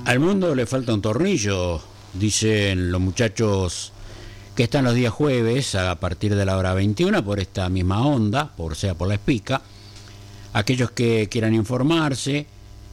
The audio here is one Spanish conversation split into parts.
Al mundo le falta un tornillo, dicen los muchachos que están los días jueves a partir de la hora 21 por esta misma onda, por la Espica. Aquellos que quieran informarse,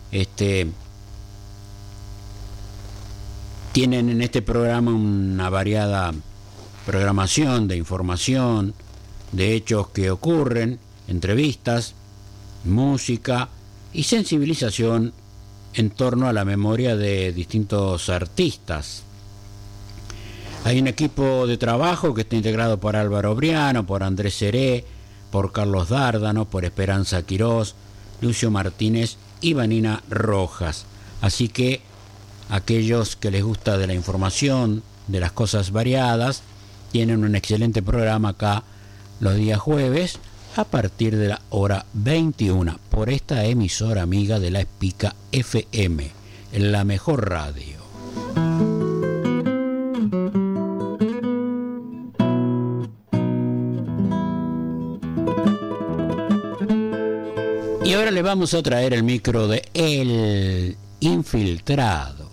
tienen en este programa una variada programación de información, de hechos que ocurren, entrevistas, música y sensibilización en torno a la memoria de distintos artistas. Hay un equipo de trabajo que está integrado por Álvaro Briano, por Andrés Seré, por Carlos Dárdano, por Esperanza Quirós, Lucio Martínez y Vanina Rojas. Así que aquellos que les gusta de la información, de las cosas variadas, tienen un excelente programa acá los días jueves a partir de la hora 21 por esta emisora amiga de la Espica FM, la mejor radio. Y ahora le vamos a traer el micro de El Infiltrado.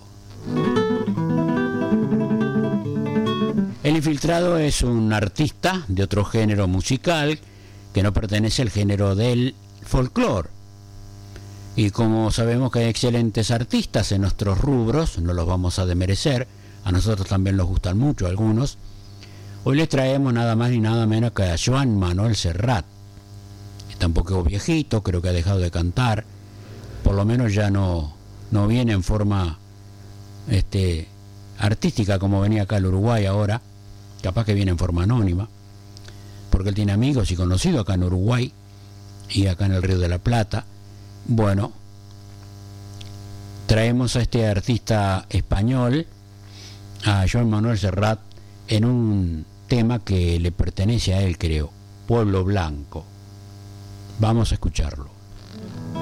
El Infiltrado es un artista de otro género musical que no pertenece al género del folclore. Y como sabemos que hay excelentes artistas en nuestros rubros, no los vamos a desmerecer, a nosotros también nos gustan mucho algunos, hoy les traemos nada más ni nada menos que a Joan Manuel Serrat. Está un poco viejito, creo que ha dejado de cantar, por lo menos ya no viene en forma artística como venía acá al Uruguay ahora, capaz que viene en forma anónima, porque él tiene amigos y conocidos acá en Uruguay y acá en el Río de la Plata. Bueno, traemos a este artista español, a Joan Manuel Serrat, en un tema que le pertenece a él, creo, Pueblo Blanco. Vamos a escucharlo.